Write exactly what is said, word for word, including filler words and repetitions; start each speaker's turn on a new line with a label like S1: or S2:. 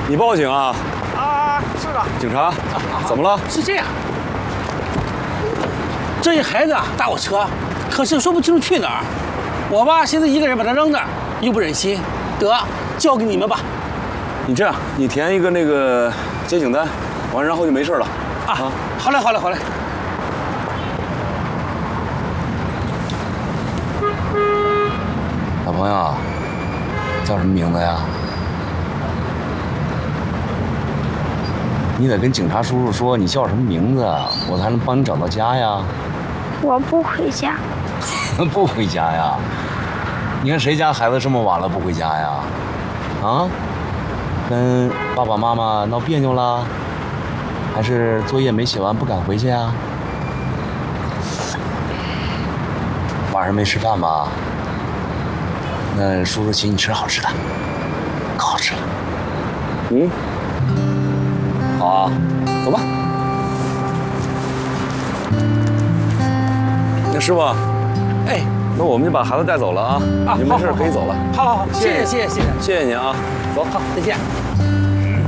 S1: 你报警啊？
S2: 啊，是的。
S1: 警察，怎么了？
S2: 是这样，这一孩子啊搭我车，可是说不清楚去哪儿。我吧现在一个人把他扔那儿，又不忍心，得交给你们吧。
S1: 你这样，你填一个那个接警单，完然后就没事了。
S2: 啊，啊好嘞，好嘞，好嘞。
S3: 小朋友，叫什么名字呀？你得跟警察叔叔说你叫什么名字，我才能帮你找到家呀。
S4: 我不回家。
S3: 不回家呀？你看谁家孩子这么晚了不回家呀？啊？跟爸爸妈妈闹别扭了？还是作业没写完不敢回去呀？晚上没吃饭吧？那叔叔请你吃好吃的，可好吃了。
S1: 嗯，好啊，走吧。那师傅，
S2: 哎，
S1: 那我们就把孩子带走了啊！
S2: 啊，
S1: 您没事可以走了。
S2: 好好好，谢谢谢谢谢谢
S1: 谢谢您啊，走。
S2: 好，再见。